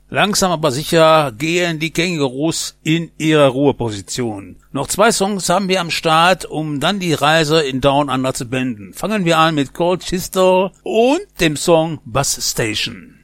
Langsam aber sicher gehen die Kängurus in ihre Ruheposition. Noch 2 Songs haben wir am Start, um dann die Reise in Down Under zu beenden. Fangen wir an mit Cold Chisel und dem Song Bus Station.